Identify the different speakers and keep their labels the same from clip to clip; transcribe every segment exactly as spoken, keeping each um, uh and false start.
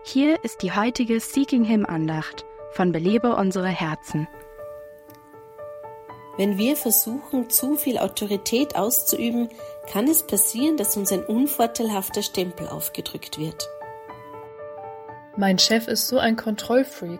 Speaker 1: Hier ist die heutige Seeking Him Andacht von Belebe unsere Herzen.
Speaker 2: Wenn wir versuchen, zu viel Autorität auszuüben, kann es passieren, dass uns ein unvorteilhafter Stempel aufgedrückt wird.
Speaker 3: Mein Chef ist so ein Kontrollfreak.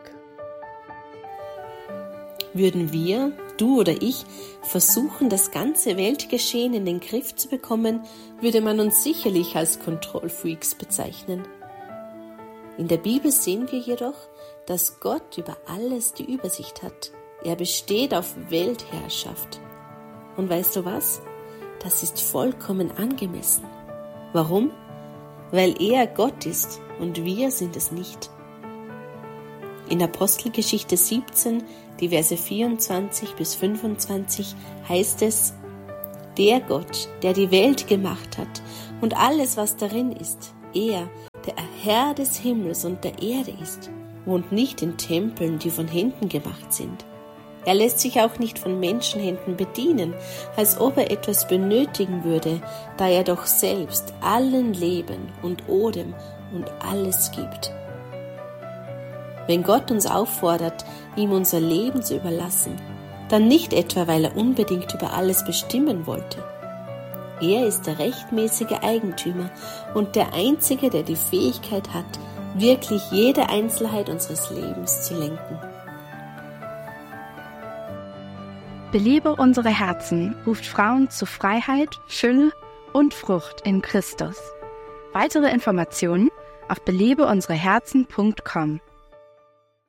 Speaker 2: Würden wir, du oder ich, versuchen, das ganze Weltgeschehen in den Griff zu bekommen, würde man uns sicherlich als Kontrollfreaks bezeichnen. In der Bibel sehen wir jedoch, dass Gott über alles die Übersicht hat. Er besteht auf Weltherrschaft. Und weißt du was? Das ist vollkommen angemessen. Warum? Weil er Gott ist und wir sind es nicht. In Apostelgeschichte siebzehn, die Verse vierundzwanzig bis fünfundzwanzig, heißt es: Der Gott, der die Welt gemacht hat und alles, was darin ist, er, der Herr des Himmels und der Erde ist, wohnt nicht in Tempeln, die von Händen gemacht sind. Er lässt sich auch nicht von Menschenhänden bedienen, als ob er etwas benötigen würde, da er doch selbst allen Leben und Odem und alles gibt. Wenn Gott uns auffordert, ihm unser Leben zu überlassen, dann nicht etwa, weil er unbedingt über alles bestimmen wollte. Er ist der rechtmäßige Eigentümer und der Einzige, der die Fähigkeit hat, wirklich jede Einzelheit unseres Lebens zu lenken.
Speaker 1: Belebe unsere Herzen ruft Frauen zu Freiheit, Fülle und Frucht in Christus. Weitere Informationen auf belebe unsere herzen punkt com.